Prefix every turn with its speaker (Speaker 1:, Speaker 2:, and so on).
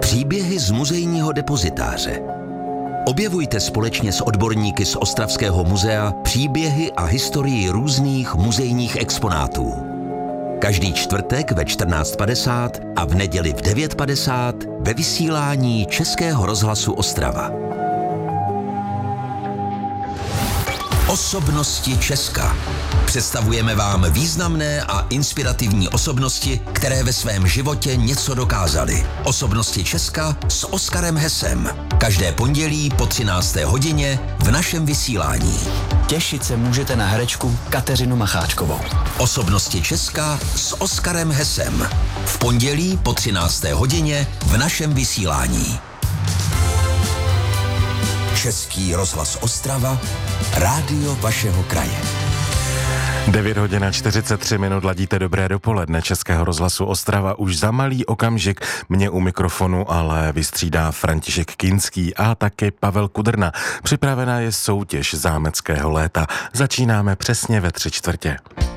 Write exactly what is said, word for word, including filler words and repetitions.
Speaker 1: Příběhy z muzejního depozitáře. Objevujte společně s odborníky z Ostravského muzea příběhy a historii různých muzejních exponátů. Každý čtvrtek ve čtrnáct padesát a v neděli v devět padesát ve vysílání Českého rozhlasu Ostrava. Osobnosti Česka. Představujeme vám významné a inspirativní osobnosti, které ve svém životě něco dokázaly. Osobnosti Česka s Oskarem Hesem. Každé pondělí po třinácté hodině v našem vysílání.
Speaker 2: Těšit se můžete na herečku Kateřinu Macháčkovou.
Speaker 1: Osobnosti Česka s Oskarem Hesem. V pondělí po třinácté hodině v našem vysílání. Český rozhlas Ostrava, rádio vašeho kraje.
Speaker 3: devět hodin a čtyřicet tři minut, ladíte dobré dopoledne Českého rozhlasu Ostrava. Už za malý okamžik mě u mikrofonu ale vystřídá František Kinský a taky Pavel Kudrna. Připravená je soutěž zámeckého léta. Začínáme přesně ve tři čtvrtě.